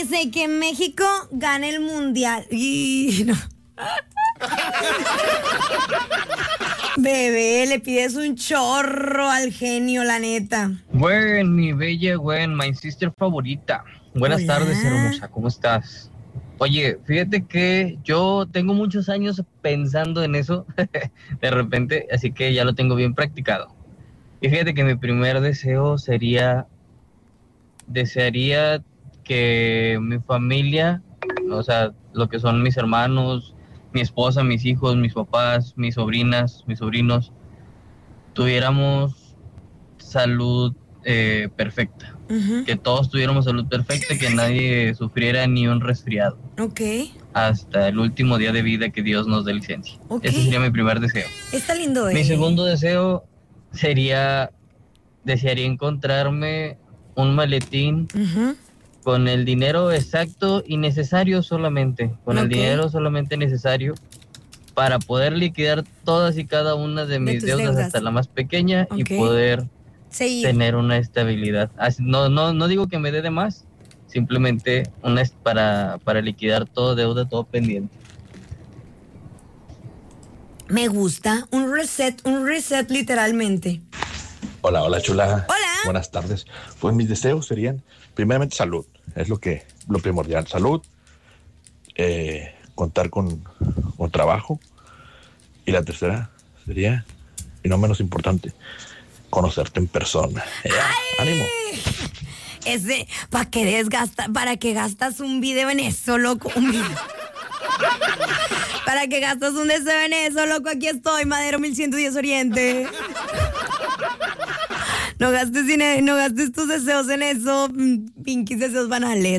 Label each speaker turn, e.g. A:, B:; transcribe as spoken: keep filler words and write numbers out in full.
A: dice que México gane el mundial. Y no. Bebé, le pides un chorro al genio, la neta.
B: Gwen, mi bella Gwen, my sister favorita. Buenas
A: Hola.
B: tardes, hermosa, ¿cómo estás? Oye, fíjate que yo tengo muchos años pensando en eso, de repente, así que ya lo tengo bien practicado. Y fíjate que mi primer deseo sería, desearía que mi familia, o sea, lo que son mis hermanos, mi esposa, mis hijos, mis papás, mis sobrinas, mis sobrinos, tuviéramos salud eh, perfecta.
A: Uh-huh.
B: Que todos tuviéramos salud perfecta, que nadie sufriera ni un resfriado.
A: Ok.
B: Hasta el último día de vida que Dios nos dé licencia.
A: Ok.
B: Ese sería mi primer deseo.
A: Está lindo, eh.
B: Mi segundo deseo sería, desearía encontrarme un maletín
A: Uh-huh.
B: con el dinero exacto y necesario solamente, con
A: Ok.
B: el dinero solamente necesario para poder liquidar todas y cada una de mis
A: tus
B: deudas,
A: deudas.
B: hasta la más pequeña,
A: Ok.
B: y poder
A: Seguir.
B: tener una estabilidad. Así, no, no, no digo que me dé de más, simplemente una es para, para liquidar todo deuda, todo pendiente.
A: Me gusta. Un reset, un reset literalmente.
C: Hola, hola, chula.
A: Hola.
C: Buenas tardes. Pues mis deseos serían, primeramente, salud. Es lo que, lo primordial. Salud, eh, contar con, con trabajo. Y la tercera sería, y no menos importante, conocerte en persona. Ya, ánimo.
A: Ese, ¿para qué desgasta, para que gastas un video en eso, loco? Un video. Para que gastas un deseo en eso, loco, aquí estoy, Madero mil ciento diez Oriente. No gastes, cine, no gastes tus deseos en eso, pinkies deseos banales.